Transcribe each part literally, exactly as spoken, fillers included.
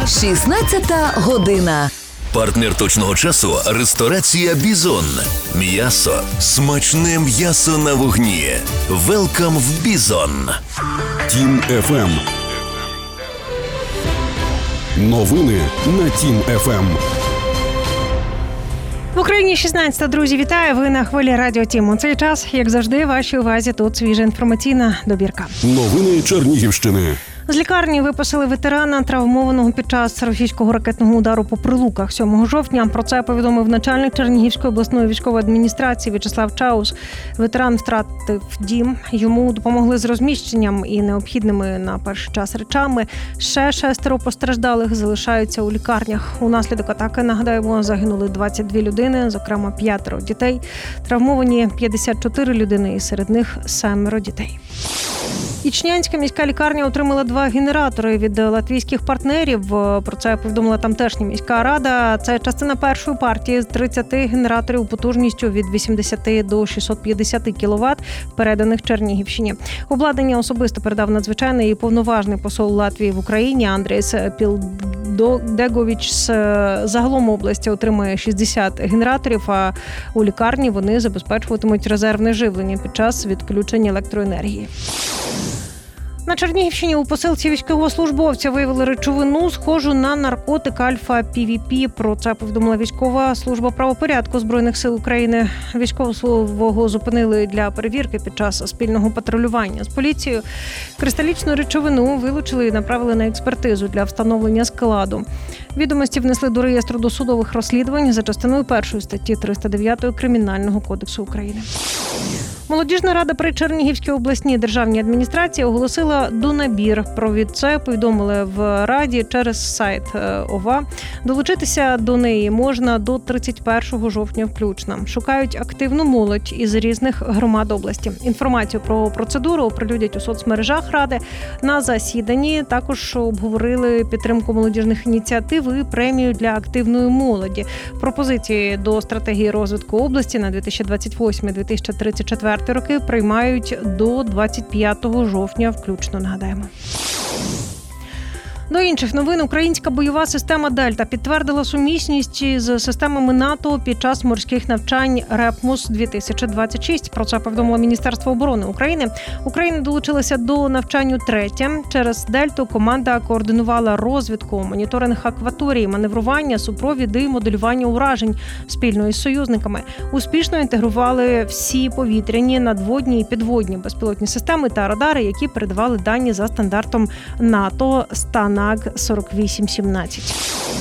шістнадцята година. Партнер точного часу – ресторація «Бізон». М'ясо. Смачне м'ясо на вогні. Велкам в «Бізон». Тім еф ем. Новини на Тім еф ем. В Україні шістнадцята, друзі, вітаю! Ви на хвилі Радіо Тім. У цей час, як завжди, вашій увазі тут свіжа інформаційна добірка. Новини Чернігівщини. З лікарні виписали ветерана, травмованого під час російського ракетного удару по Прилуках сьомого жовтня. Про це повідомив начальник Чернігівської обласної військової адміністрації В'ячеслав Чаус. Ветеран втратив дім. Йому допомогли з розміщенням і необхідними на перший час речами. Ще шестеро постраждалих залишаються у лікарнях. Унаслідок атаки, нагадаємо, загинули двадцять дві людини, зокрема п'ятеро дітей. Травмовані п'ятдесят чотири людини, і серед них семеро дітей. Ічнянська міська лікарня отримала два генератори від латвійських партнерів. Про це повідомила тамтешня міська рада. Це частина першої партії з тридцяти генераторів потужністю від вісімдесят до шістсот п'ятдесят кіловат, переданих Чернігівщині. Обладнання особисто передав надзвичайний і повноважний посол Латвії в Україні Андрейс Пілдегович. Загалом області отримає шістдесят генераторів, а у лікарні вони забезпечуватимуть резервне живлення під час відключення електроенергії. На Чернігівщині у посилці військовослужбовця виявили речовину, схожу на наркотик альфа-пі ві пі. Про це повідомила військова служба правопорядку Збройних сил України. Військового зупинили для перевірки під час спільного патрулювання з поліцією. Кристалічну речовину вилучили і направили на експертизу для встановлення складу. Відомості внесли до реєстру досудових розслідувань за частиною першої статті триста дев'ять Кримінального кодексу України. Молодіжна рада при Чернігівській обласній державній адміністрації оголосила донабір. Про це повідомили в раді через сайт ОВА. Долучитися до неї можна до тридцять першого жовтня включно. Шукають активну молодь із різних громад області. Інформацію про процедуру оприлюдять у соцмережах ради. На засіданні також обговорили підтримку молодіжних ініціатив і премію для активної молоді. Пропозиції до стратегії розвитку області на дві тисячі двадцять восьмий - дві тисячі тридцять четвертий роки приймають до двадцять п'ятого жовтня включно, нагадаємо. До інших новин. Українська бойова система «Дельта» підтвердила сумісність з системами НАТО під час морських навчань «Репмус дві тисячі двадцять шість». Про це повідомило Міністерство оборони України. Україна долучилася до навчань утретє. Через «Дельту» команда координувала розвідку, моніторинг акваторії, маневрування, супровід і моделювання уражень спільно із союзниками. Успішно інтегрували всі повітряні, надводні і підводні безпілотні системи та радари, які передавали дані за стандартом НАТО «Стан». сорок вісім сімнадцять.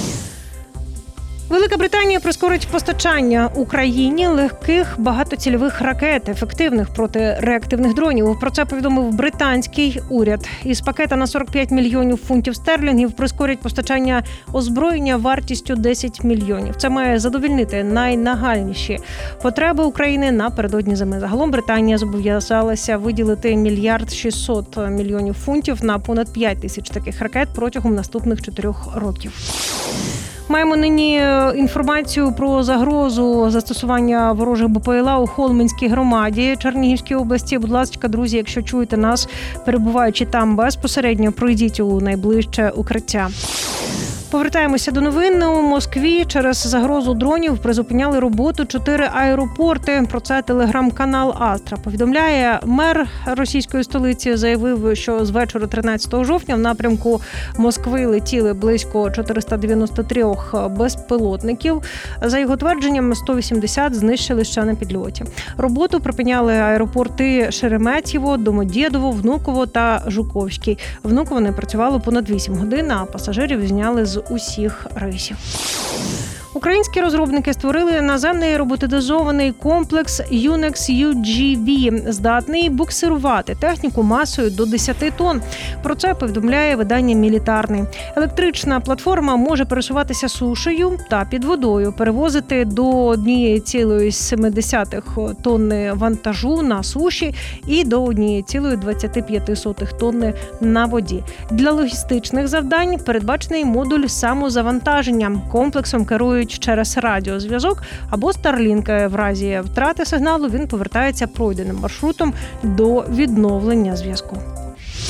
Велика Британія прискорить постачання Україні легких багатоцільових ракет, ефективних проти реактивних дронів. Про це повідомив британський уряд. Із пакета на сорок п'ять мільйонів фунтів стерлінгів прискорять постачання озброєння вартістю десять мільйонів. Це має задовольнити найнагальніші потреби України напередодні зими. Загалом Британія зобов'язалася виділити мільярд шістсот мільйонів фунтів на понад п'ять тисяч таких ракет протягом наступних чотирьох років. Маємо нині інформацію про загрозу застосування ворожих Бе Пе Ел А у Холминській громаді Чернігівської області. Будь ласка, друзі, якщо чуєте нас, перебуваючи там безпосередньо, пройдіть у найближче укриття. Повертаємося до новин. У Москві через загрозу дронів призупиняли роботу чотири аеропорти. Про це телеграм-канал Астра повідомляє. Мер російської столиці заявив, що з вечора тринадцятого жовтня в напрямку Москви летіли близько чотириста дев'яносто три безпілотників. За його твердженням, сто вісімдесят знищили ще на підльоті. Роботу припиняли аеропорти Шереметьєво, Домодєдово, Внуково та Жуковський. Внуково не працювало понад вісім годин, а пасажирів зняли з усіх рейсів. Українські розробники створили наземний роботизований комплекс Юнекс Ю Джі Ві, здатний буксирувати техніку масою до десять тонн. Про це повідомляє видання «Мілітарний». Електрична платформа може пересуватися сушею та під водою, перевозити до однієї цілої сім тонни вантажу на суші і до однієї цілої двадцять п'ять тонни на воді. Для логістичних завдань передбачений модуль самозавантаження. Комплексом керують через радіозв'язок або Starlink. В разі втрати сигналу він повертається пройденим маршрутом до відновлення зв'язку.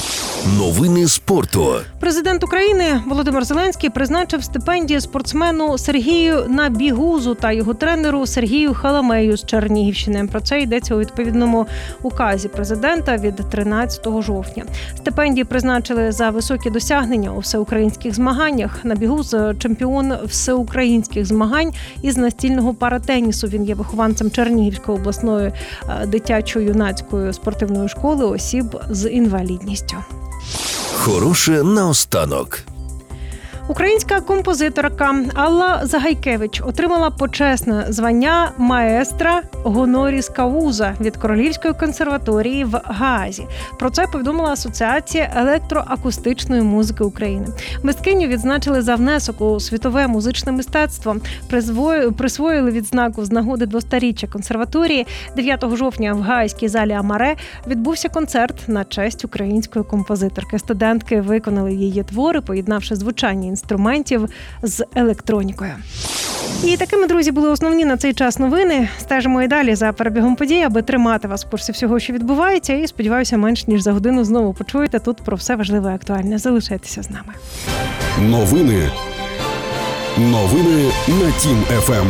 Новини спорту. Президент України Володимир Зеленський призначив стипендії спортсмену Сергію Набігузу та його тренеру Сергію Халамею з Чернігівщини. Про це йдеться у відповідному указі президента від тринадцятого жовтня. Стипендії призначили за високі досягнення у всеукраїнських змаганнях. Набігуз – чемпіон всеукраїнських змагань із настільного паратенісу. Він є вихованцем Чернігівської обласної дитячо-юнацької спортивної школи осіб з інвалідністю. Хороше наостанок. Українська композиторка Алла Загайкевич отримала почесне звання маестра гоноріс кауза від Королівської консерваторії в Гаазі. Про це повідомила Асоціація електроакустичної музики України. Мисткиню відзначили за внесок у світове музичне мистецтво. Присвоїли відзнаку з нагоди двостаріччя консерваторії. дев'ятого жовтня в Гаазькій залі Амаре відбувся концерт на честь української композиторки. Студентки виконали її твори, поєднавши звучання інструментів з електронікою. І такими, друзі, були основні на цей час новини. Стежимо і далі за перебігом подій, аби тримати вас в курсі всього, що відбувається. І, сподіваюся, менш ніж за годину знову почуєте тут про все важливе і актуальне. Залишайтеся з нами. Новини. Новини на Тім еф ем.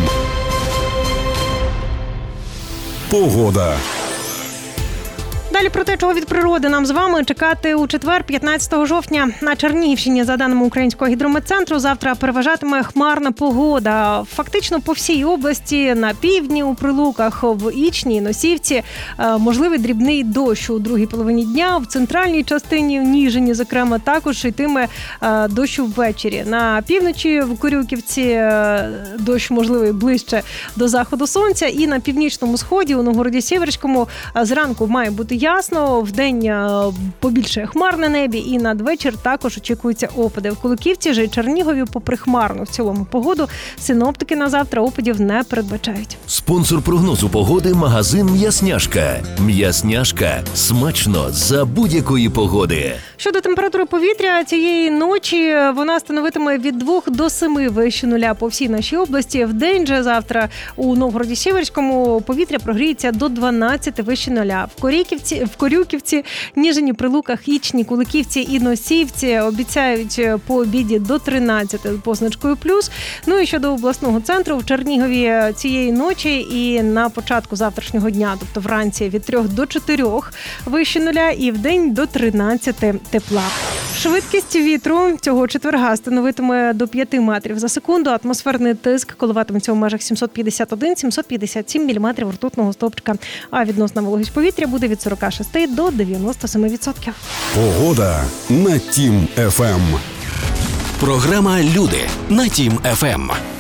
Погода. Далі про те, чого від природи нам з вами чекати у четвер, п'ятнадцятого жовтня. На Чернігівщині, за даними Українського гідрометцентру, завтра переважатиме хмарна погода. Фактично по всій області, на півдні, у Прилуках, в Ічні, Носівці, можливий дрібний дощ у другій половині дня. В центральній частині, в Ніжині, зокрема, також йтиме дощ ввечері. На півночі, в Корюківці, дощ можливий ближче до заходу сонця. І на північному сході, у Новгороді-Сіверському, зранку має бути ясно, вдень побільше хмар на небі і надвечір також очікуються опади. В Куликівці же й Чернігові попри хмарну в цілому погоду синоптики на завтра опадів не передбачають. Спонсор прогнозу погоди – магазин «М'ясняшка». «М'ясняшка» – смачно за будь-якої погоди. Щодо температури повітря, цієї ночі вона становитиме від двох до семи вище нуля по всій нашій області. Вдень же завтра у Новгороді-Сіверському повітря прогріється до дванадцяти вище нуля. В Корюківці, в Корюківці, Ніжині, Прилуках, Ічні, Куликівці і Носівці обіцяють по обіді до тринадцяти позначкою плюс. Ну і щодо обласного центру, в Чернігові цієї ночі і на початку завтрашнього дня, тобто вранці від трьох до чотирьох вище нуля і вдень до тринадцяти тепла. Швидкість вітру цього четверга становитиме до п'яти метрів за секунду. Атмосферний тиск коливатиметься у межах сімсот п'ятдесят один - сімсот п'ятдесят сім міліметрів ртутного стовпчика. А відносна вологість повітря буде від сорок шість до дев'яносто сім відсотків. Погода на Тім еф ем. Програма «Люди» на Тім еф ем.